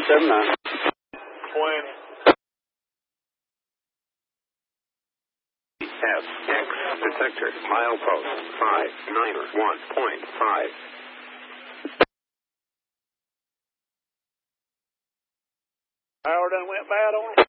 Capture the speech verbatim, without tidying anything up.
seven nine. twenty. F X detector milepost five nine one point five. Power done went bad on it.